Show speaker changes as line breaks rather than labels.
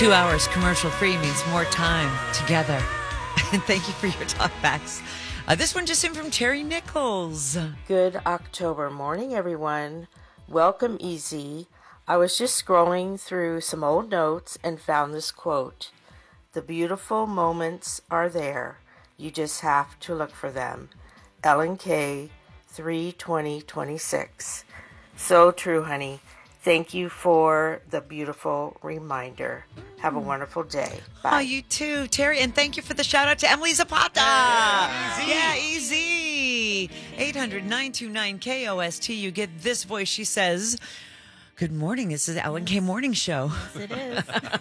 2 hours commercial-free means more time together. And thank you for your talkbacks. This one just in from Terry Nichols.
Good October morning, everyone. Welcome, Easy. I was just scrolling through some old notes and found this quote. The beautiful moments are there. You just have to look for them. Ellen K. 3/20/26. So true, honey. Thank you for the beautiful reminder. Have a wonderful day. Bye.
Oh, you too, Terry. And thank you for the shout out to Emily Zapata. Yeah, easy. 800-929-KOST. You get this voice. She says, good morning. This is the Ellen K. Morning Show.
Yes, it is.